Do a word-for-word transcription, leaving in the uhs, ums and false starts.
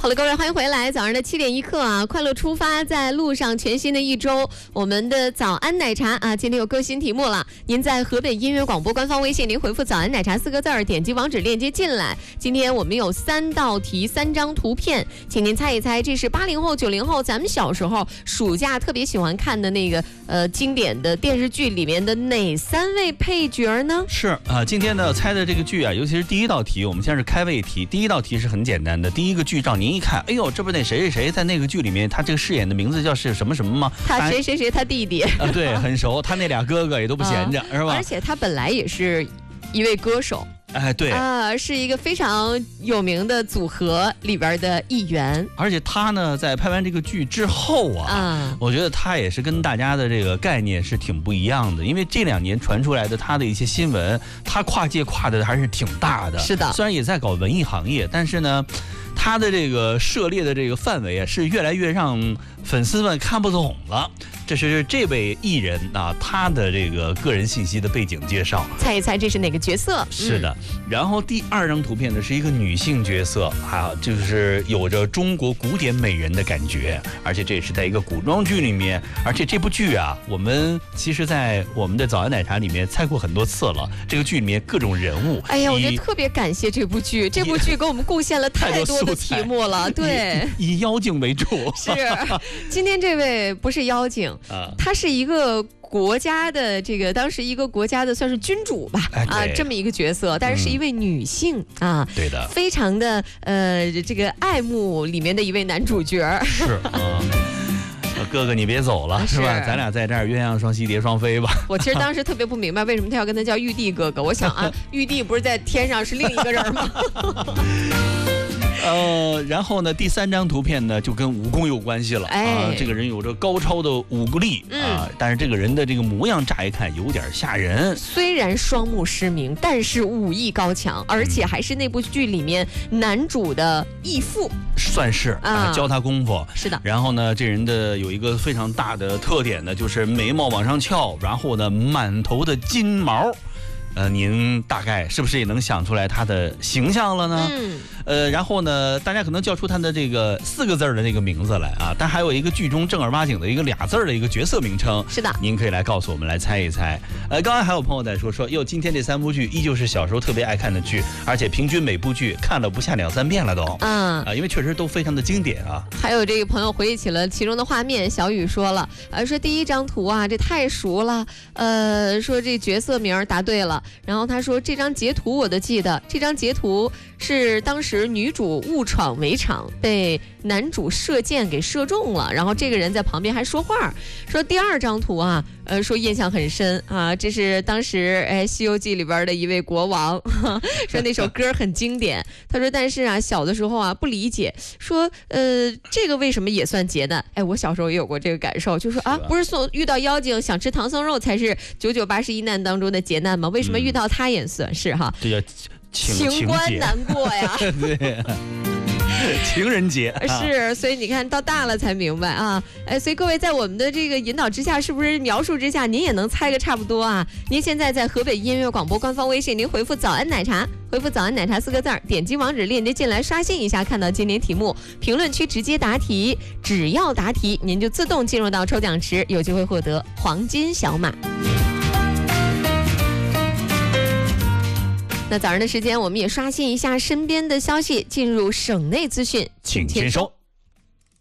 好了，各位，欢迎回来。早上的七点一刻啊，快乐出发，在路上，全新的一周，我们的早安奶茶啊，今天有更新题目了。您在河北音乐广播官方微信，您回复“早安奶茶”四个字儿，点击网址链接进来。今天我们有三道题，三张图片，请您猜一猜，这是八零后、九零后咱们小时候暑假特别喜欢看的那个呃经典的电视剧里面的哪三位配角呢？ 是啊、呃，今天呢猜的这个剧啊，尤其是第一道题，我们先是开胃题。第一道题是很简单的，第一个剧照您一看，哎呦，这不是那谁谁谁在那个剧里面，他这个饰演的名字叫是什么什么吗？ 他谁谁谁他弟弟啊，对，很熟，他那俩哥哥也都不闲着，是吧？ 而且他本来也是一位歌手。 哎，对啊，是一个非常有名的组合里边的一员。 而且他呢，在拍完这个剧之后啊，啊我觉得他也是跟大家的这个概念是挺不一样的。因为这两年传出来的他的一些新闻，他跨界跨的还是挺大的。 是的， 虽然也在搞文艺行业，但是呢，他的这个涉猎的这个范围啊，是越来越让粉丝们看不懂了。这是这位艺人啊，他的这个个人信息的背景介绍。 猜一猜这是哪个角色？ 是的。嗯、然后第二张图片呢是一个女性角色啊，就是有着中国古典美人的感觉，而且这也是在一个古装剧里面。而且这部剧啊，我们其实在我们的早安奶茶里面猜过很多次了。这个剧里面各种人物， 哎呀，我觉得特别感谢这部剧，这部剧给我们贡献了太多的题目了。对， 以, 以妖精为主。 是，今天这位不是妖精。啊，他是一个国家的这个当时一个国家的算是君主吧， 哎、 啊，这么一个角色，但是是一位女性、嗯、啊， 对的， 非常的呃这个爱慕里面的一位男主角。 是啊。哥哥，你别走了，是吧？咱俩在这儿鸳鸯双栖蝶双飞吧。 我其实当时特别不明白，为什么他要跟他叫玉帝哥哥？我想啊，玉帝不是在天上是另一个人吗？ 呃，然后呢，第三张图片呢就跟武功有关系了、哎、啊。这个人有着高超的武力、嗯、啊，但是这个人的这个模样乍一看有点吓人。 虽然双目失明，但是武艺高强，而且还是那部剧里面男主的义父， 算是啊，教他功夫。 是的。 然后呢，这人的有一个非常大的特点呢，就是眉毛往上翘，然后呢，满头的金毛。呃，您大概是不是也能想出来他的形象了呢？嗯，呃，然后呢，大家可能叫出他的这个四个字的那个名字来啊，但还有一个剧中正儿八经的一个俩字的一个角色名称。 是的， 您可以来告诉我们，来猜一猜。呃，刚才还有朋友在说说，哟，今天这三部剧依旧是小时候特别爱看的剧，而且平均每部剧看了不下两三遍了都。嗯，啊、呃，因为确实都非常的经典啊。 还有这个朋友回忆起了其中的画面，小雨说了，呃，说第一张图啊，这太熟了，呃，说这角色名答对了。然后他说这张截图我都记得，这张截图是当时女主误闯围场被男主射箭给射中了，然后这个人在旁边还说话。说第二张图啊，呃，说印象很深啊，这是当时哎《西游记》里边的一位国王，呵说那首歌很经典。他说但是啊小的时候啊不理解，说呃这个为什么也算劫难？哎，我小时候也有过这个感受，就说啊不是说遇到妖精想吃唐僧肉才是九九八十一难当中的劫难吗？为什么遇到他也算是哈？ 这叫情情关难过呀。 对。情人节是，所以你看到大了才明白啊！哎，所以各位在我们的这个引导之下，是不是描述之下，您也能猜个差不多啊？您现在在河北音乐广播官方微信，您回复“早安奶茶”，回复“早安奶茶”四个字儿，点击网址链接进来刷新一下，看到今天题目，评论区直接答题，只要答题，您就自动进入到抽奖池，有机会获得黄金小马。那早上的时间，我们也刷新一下身边的消息，进入省内资讯， 请签收。